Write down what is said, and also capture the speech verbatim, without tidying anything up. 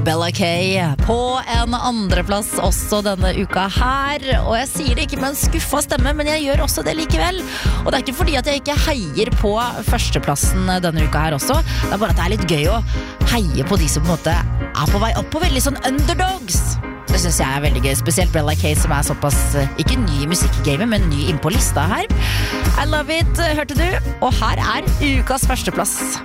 Bella K på en andreplass også denne uka her. Og jeg sier det ikke med en skuffa stemme, men jeg gjør også det likevel. Og det er ikke fordi at jeg ikke heier på førsteplassen denne uka her også. Det er bare at det er litt gøy å heie på de som på en måte er på vei opp på veldig sånn underdogs. Det synes jeg er veldig gøy, spesielt Bella K som er såpass, ikke ny i musikkgamet, men ny inn på lista her. I love it, hørte du? Og her er ukas førsteplass.